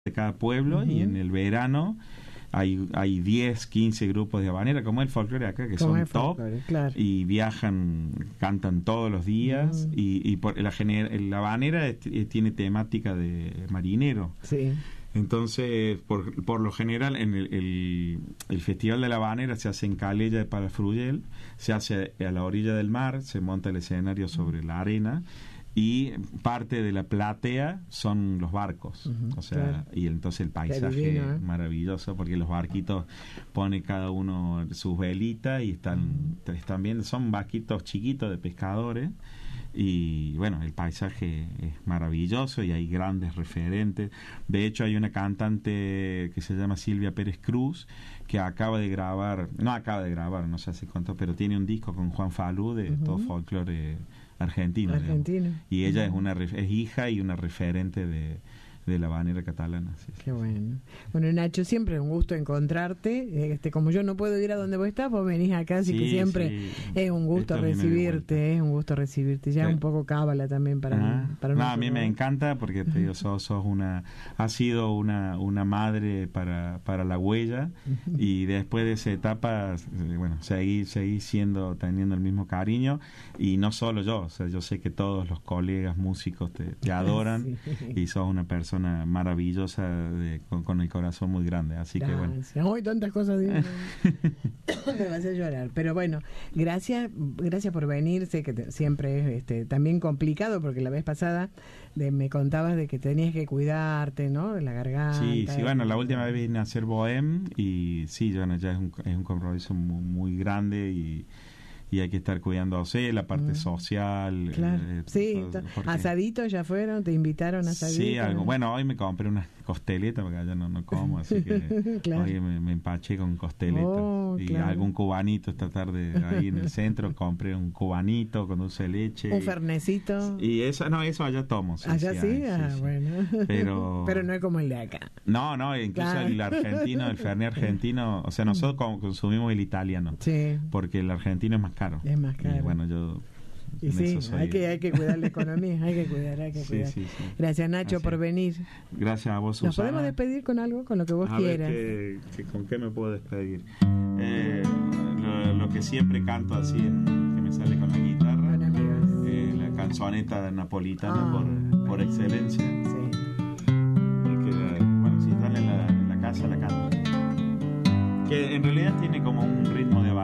de cada pueblo, y en el verano hay 10, 15 grupos de habanera, como el folclore acá, que son top, claro. Y viajan, cantan todos los días, y por la habanera tiene temática de marinero. Sí. Entonces, por lo general, en el Festival de la Habanera se hace en Calella de Palafrugell, se hace a la orilla del mar, se monta el escenario sobre la arena, y parte de la platea son los barcos, o sea, claro. Y entonces el paisaje divino, maravilloso, porque los barquitos pone cada uno sus velitas y están bien, son barquitos chiquitos de pescadores, y bueno, el paisaje es maravilloso y hay grandes referentes. De hecho, hay una cantante que se llama Silvia Pérez Cruz, que no sé hace cuánto, pero tiene un disco con Juan Falú de todo folclore argentino. Y ella es hija y una referente de la habanera catalana. Sí, qué bueno. Bueno, Nacho, siempre es un gusto encontrarte. Como yo no puedo ir a donde vos estás, vos venís acá, así que siempre es un gusto recibirte. Es un gusto recibirte. Ya un poco cábala también para no, a mí me encanta, porque te digo, has sido una madre para la huella, y después de esa etapa, bueno, seguí teniendo el mismo cariño, y no solo yo, o sea, yo sé que todos los colegas músicos te adoran, y sos una persona maravillosa con el corazón muy grande, así que bueno. Hoy tantas cosas digo, me vas a llorar, pero bueno, gracias por venir. Sé que siempre es también complicado, porque la vez pasada me contabas de que tenías que cuidarte, ¿no? De la garganta. Sí, bueno, la última vez vine a hacer Bohem, y sí, bueno, ya es un compromiso muy, muy grande, y hay que estar cuidándose, la parte social. Claro. ¿Asaditos ya fueron? ¿Te invitaron a asaditos? Sí, bueno, hoy me compré unas costeletas, porque allá no como, así que claro. Hoy me empaché con costeletas. Y claro. Algún cubanito esta tarde ahí en el centro, compré un cubanito con dulce de leche. ¿Un fernecito? Y eso allá tomo. Sí, ¿allá sí? Sí. Bueno. Pero no es como el de acá. No, incluso claro. El argentino, el fernet argentino, o sea, nosotros consumimos el italiano. Sí. Porque el argentino es más caro. Es más caro. Y bueno, yo... Y sí, hay que cuidar la economía, hay que cuidar. Sí. Gracias, Nacho, por venir. Gracias a vos, Susana. ¿Nos podemos despedir con algo, con lo que vos quieras? ¿Con qué me puedo despedir? Lo que siempre canto así, que me sale con la guitarra, la canzoneta napolitana por excelencia. Sí. Y que, bueno, si están en la casa, la canto. Que en realidad tiene como un ritmo de